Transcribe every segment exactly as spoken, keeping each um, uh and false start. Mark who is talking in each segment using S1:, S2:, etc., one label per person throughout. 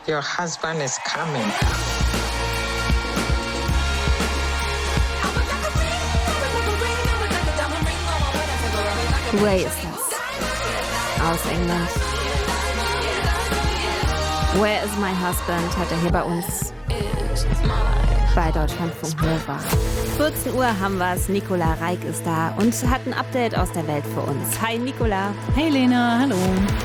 S1: Your husband is coming.
S2: Way ist das. Aus England. Where is my husband? Hat er hier bei uns bei Deutschlandfunk Nova. vierzehn Uhr haben wir es. Nicola Reik ist da und hat ein Update aus der Welt für uns. Hi Nicola.
S3: Hey Lena, hallo.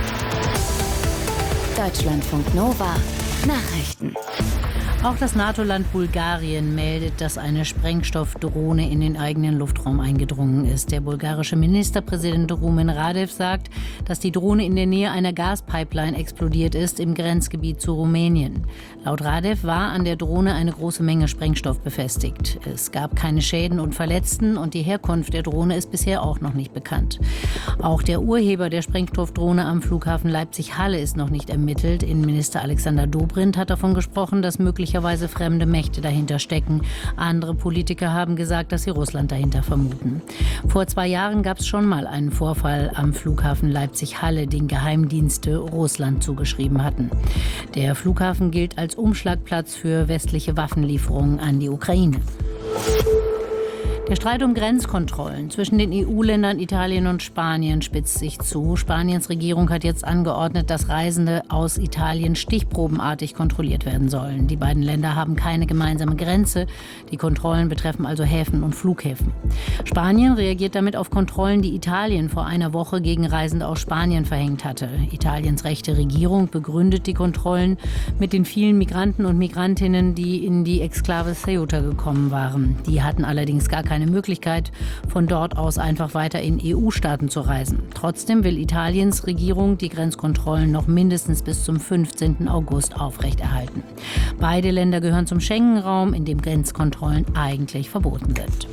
S4: Deutschlandfunk Nova. Nachrichten.
S3: Auch das NATO-Land Bulgarien meldet, dass eine Sprengstoffdrohne in den eigenen Luftraum eingedrungen ist. Der bulgarische Ministerpräsident Rumen Radev sagt, dass die Drohne in der Nähe einer Gaspipeline explodiert ist im Grenzgebiet zu Rumänien. Laut Radev war an der Drohne eine große Menge Sprengstoff befestigt. Es gab keine Schäden und Verletzten und die Herkunft der Drohne ist bisher auch noch nicht bekannt. Auch der Urheber der Sprengstoffdrohne am Flughafen Leipzig-Halle ist noch nicht ermittelt. Innenminister Alexander Dobrindt hat davon gesprochen, dass möglicherweise fremde Mächte dahinter stecken. Andere Politiker haben gesagt, dass sie Russland dahinter vermuten. Vor zwei Jahren gab es schon mal einen Vorfall am Flughafen Leipzig-Halle, den Geheimdienste Russland zugeschrieben hatten. Der Flughafen gilt als Umschlagplatz für westliche Waffenlieferungen an die Ukraine. Der Streit um Grenzkontrollen zwischen den E U-Ländern Italien und Spanien spitzt sich zu. Spaniens Regierung hat jetzt angeordnet, dass Reisende aus Italien stichprobenartig kontrolliert werden sollen. Die beiden Länder haben keine gemeinsame Grenze. Die Kontrollen betreffen also Häfen und Flughäfen. Spanien reagiert damit auf Kontrollen, die Italien vor einer Woche gegen Reisende aus Spanien verhängt hatte. Italiens rechte Regierung begründet die Kontrollen mit den vielen Migranten und Migrantinnen, die in die Exklave Ceuta gekommen waren. Die hatten allerdings gar keine keine Möglichkeit, von dort aus einfach weiter in E U-Staaten zu reisen. Trotzdem will Italiens Regierung die Grenzkontrollen noch mindestens bis zum fünfzehnten August aufrechterhalten. Beide Länder gehören zum Schengen-Raum, in dem Grenzkontrollen eigentlich verboten sind.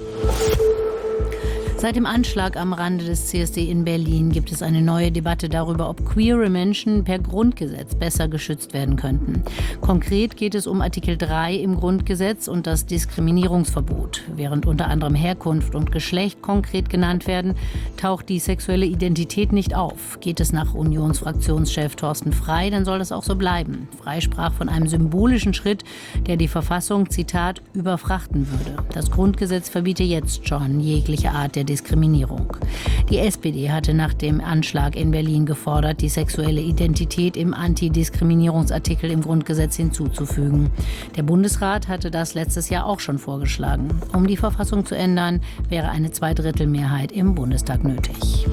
S3: Seit dem Anschlag am Rande des C S D in Berlin gibt es eine neue Debatte darüber, ob queere Menschen per Grundgesetz besser geschützt werden könnten. Konkret geht es um Artikel drei im Grundgesetz und das Diskriminierungsverbot. Während unter anderem Herkunft und Geschlecht konkret genannt werden, taucht die sexuelle Identität nicht auf. Geht es nach Unionsfraktionschef Thorsten Frey, dann soll das auch so bleiben. Frey sprach von einem symbolischen Schritt, der die Verfassung, Zitat, überfrachten würde. Das Grundgesetz verbiete jetzt schon jegliche Art der Diskriminierung. Die S P D hatte nach dem Anschlag in Berlin gefordert, die sexuelle Identität im Antidiskriminierungsartikel im Grundgesetz hinzuzufügen. Der Bundesrat hatte das letztes Jahr auch schon vorgeschlagen. Um die Verfassung zu ändern, wäre eine Zweidrittelmehrheit im Bundestag nötig.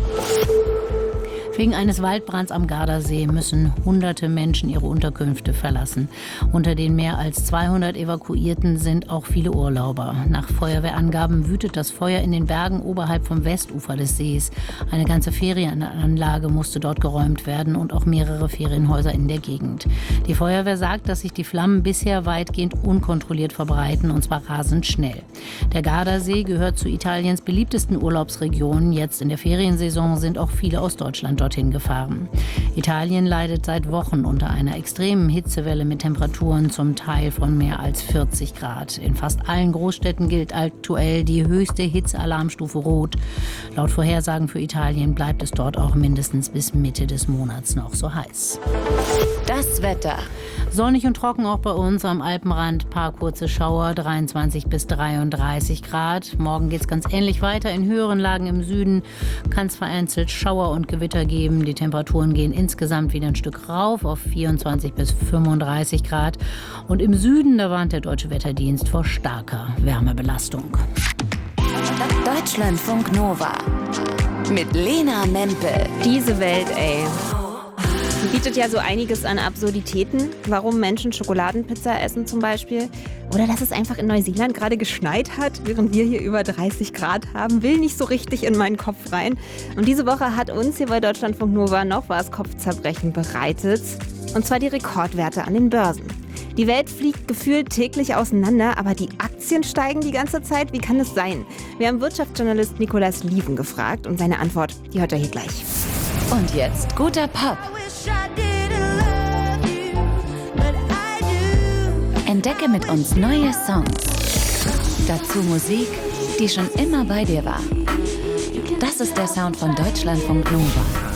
S3: Wegen eines Waldbrands am Gardasee müssen hunderte Menschen ihre Unterkünfte verlassen. Unter den mehr als zweihundert Evakuierten sind auch viele Urlauber. Nach Feuerwehrangaben wütet das Feuer in den Bergen oberhalb vom Westufer des Sees. Eine ganze Ferienanlage musste dort geräumt werden und auch mehrere Ferienhäuser in der Gegend. Die Feuerwehr sagt, dass sich die Flammen bisher weitgehend unkontrolliert verbreiten, und zwar rasend schnell. Der Gardasee gehört zu Italiens beliebtesten Urlaubsregionen. Jetzt in der Feriensaison sind auch viele aus Deutschland dort dorthin gefahren. Italien leidet seit Wochen unter einer extremen Hitzewelle mit Temperaturen zum Teil von mehr als vierzig Grad. In fast allen Großstädten gilt aktuell die höchste Hitzealarmstufe Rot. Laut Vorhersagen für Italien bleibt es dort auch mindestens bis Mitte des Monats noch so heiß.
S4: Das Wetter.
S3: Sonnig und trocken auch bei uns am Alpenrand. Paar kurze Schauer, dreiundzwanzig bis dreiunddreißig Grad. Morgen geht es ganz ähnlich weiter. In höheren Lagen im Süden kann es vereinzelt Schauer und Gewitter geben. Die Temperaturen gehen insgesamt wieder ein Stück rauf auf vierundzwanzig bis fünfunddreißig Grad. Und im Süden, da warnt der Deutsche Wetterdienst vor starker Wärmebelastung.
S4: Deutschlandfunk Nova mit Lena Mempel.
S2: Diese Welt, ey. Bietet ja so einiges an Absurditäten, warum Menschen Schokoladenpizza essen zum Beispiel. Oder dass es einfach in Neuseeland gerade geschneit hat, während wir hier über dreißig Grad haben, will nicht so richtig in meinen Kopf rein. Und diese Woche hat uns hier bei Deutschlandfunk Nova noch was Kopfzerbrechen bereitet. Und zwar die Rekordwerte an den Börsen. Die Welt fliegt gefühlt täglich auseinander, aber die Aktien steigen die ganze Zeit. Wie kann es sein? Wir haben Wirtschaftsjournalist Nikolaus Lieven gefragt und seine Antwort, die hört ihr hier gleich.
S4: Und jetzt guter Pop. Entdecke mit uns neue Songs. Dazu Musik, die schon immer bei dir war. Das ist der Sound von Deutschlandfunk Nova.